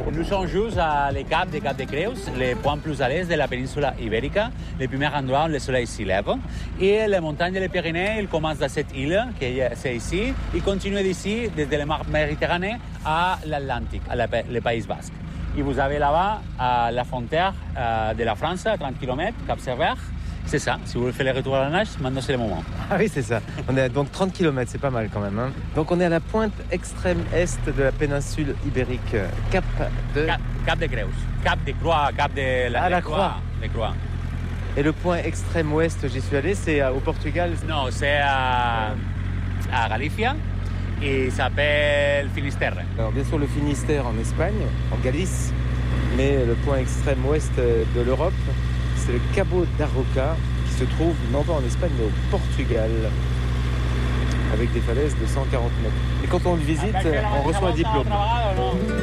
Nous sommes juste à les Cap de Creus, le point plus à l'est de la péninsule ibérique, le premier endroit où le soleil s'y lève. Et les montagnes des Pyrénées, ils commencent dans cette île, qui c'est ici, ils continuent d'ici, desde la Méditerranée à l'Atlantique, le Pays Basque. Et vous avez là-bas la frontière de la France, à 30 km, Cap Servère. C'est ça, si vous voulez faire le retour à la nage, maintenant c'est le moment. Ah oui, c'est ça. On est à donc 30 km, c'est pas mal quand même. Hein. Donc on est à la pointe extrême est de la péninsule ibérique, Cap de Creus, Cap de Croix, Cap de la Croix. De Croix. Et le point extrême ouest, j'y suis allé, c'est au Portugal. Non, c'est à Galicia et ça s'appelle Finisterre. Alors bien sûr le Finistère en Espagne, en Galice, mais le point extrême ouest de l'Europe, c'est le Cabo da Roca qui se trouve non pas en Espagne mais au Portugal, avec des falaises de 140 mètres. Et quand on le visite, on reçoit un diplôme.